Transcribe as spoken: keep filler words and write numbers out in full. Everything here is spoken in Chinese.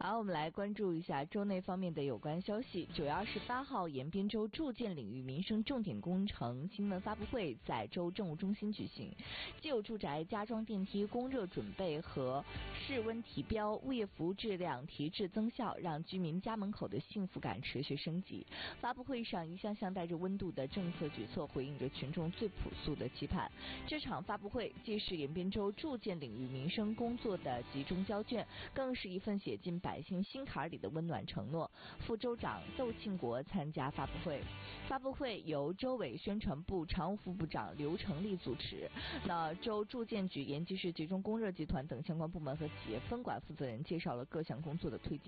好，我们来关注一下州内方面的有关消息。九月二十八号，延边州住建领域民生重点工程新闻发布会在州政务中心举行，既有住宅加装电梯供热准备和室温提标，物业服务质量提质增效，让居民家门口的幸福感持续升级。发布会上，一项项带着温度的政策举措回应着群众最朴素的期盼。这场发布会既是延边州住建领域民生工作的集中交卷，更是一份写进百姓心坎里的温暖承诺。副州长窦庆国参加发布会，发布会由州委宣传部常务副部长刘成立主持。那州住建局、延吉市集中供热集团等相关部门和企业分管负责人介绍了各项工作的推进